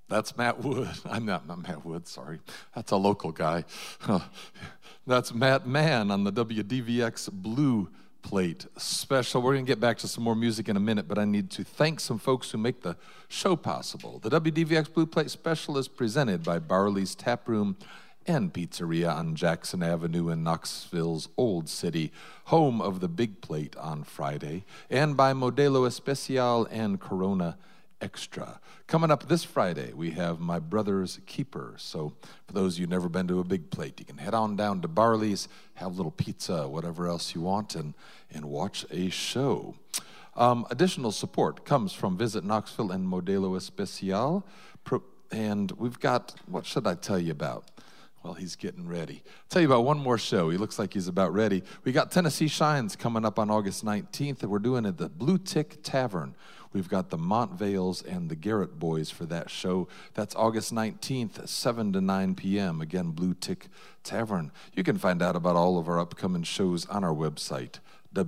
That's Matt Wood. I'm not Matt Wood, sorry. That's a local guy. That's Matt Mann on the WDVX Blue Plate Special. We're going to get back to some more music in a minute, but I need to thank some folks who make the show possible. The WDVX Blue Plate Special is presented by Barley's Tap Room and Pizzeria on Jackson Avenue in Knoxville's Old City, home of the Big Plate on Friday, and by Modelo Especial and Corona Extra. Coming up this Friday, we have My Brother's Keeper. So for those of you who've never been to a Big Plate, you can head on down to Barley's, have a little pizza, whatever else you want, and watch a show. Additional support comes from Visit Knoxville and Modelo Especial. And we've got, what should I tell you about? Well, he's getting ready. I'll tell you about one more show. He looks like he's about ready. We got Tennessee Shines coming up on August 19th, and we're doing it at the Blue Tick Tavern. We've got the Montvales and the Garrett Boys for that show. That's August 19th, 7 to 9 p.m. Again, Blue Tick Tavern. You can find out about all of our upcoming shows on our website,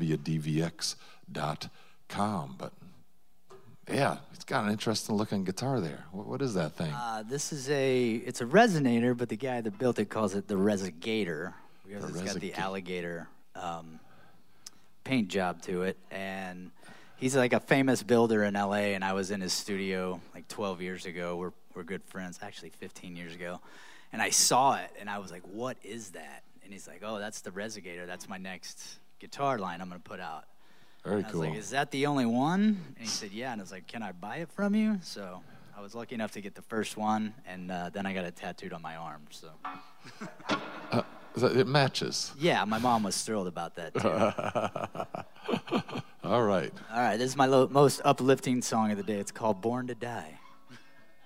wdvx.com. But yeah, it's got an interesting looking guitar there. What is that thing? It's a resonator, but the guy that built it calls it the Resigator because it's got the alligator paint job to it. And he's like a famous builder in L.A., and I was in his studio like 12 years ago. We're good friends, actually 15 years ago. And I saw it, and I was like, what is that? And he's like, oh, that's the Resigator. That's my next guitar line I'm going to put out. Very cool. I was like, is that the only one? And he said, yeah. And I was like, can I buy it from you? So I was lucky enough to get the first one, and then I got it tattooed on my arm. So it matches. Yeah, my mom was thrilled about that, too. All right. All right, this is my most uplifting song of the day. It's called Born to Die.